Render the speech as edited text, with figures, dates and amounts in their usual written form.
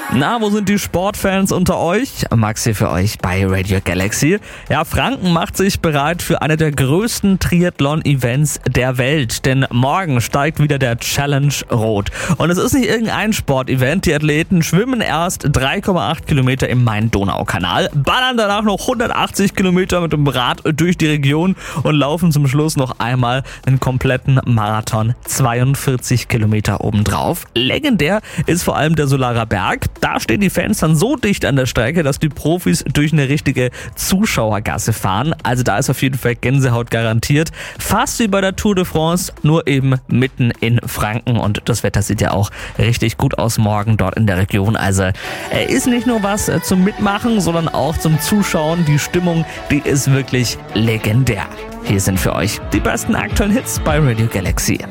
Na, wo sind die Sportfans unter euch? Max hier für euch bei Radio Galaxy. Ja, Franken macht sich bereit für eine der größten Triathlon-Events der Welt, denn morgen steigt wieder der Challenge Rot. Und es ist nicht irgendein Sportevent, die Athleten schwimmen erst 3,8 Kilometer im Main-Donau-Kanal, ballern danach noch 180 Kilometer mit dem Rad durch die Region und laufen zum Schluss noch einmal einen kompletten Marathon, 42 Kilometer obendrauf. Legendär ist vor allem der Solarer Berg. Da stehen die Fans dann so dicht an der Strecke, dass die Profis durch eine richtige Zuschauergasse fahren. Also da ist auf jeden Fall Gänsehaut garantiert. Fast wie bei der Tour de France, nur eben mitten in Franken. Und das Wetter sieht ja auch richtig gut aus morgen dort in der Region. Also ist nicht nur was zum Mitmachen, sondern auch zum Zuschauen. Die Stimmung, die ist wirklich legendär. Hier sind für euch die besten aktuellen Hits bei Radio Galaxy.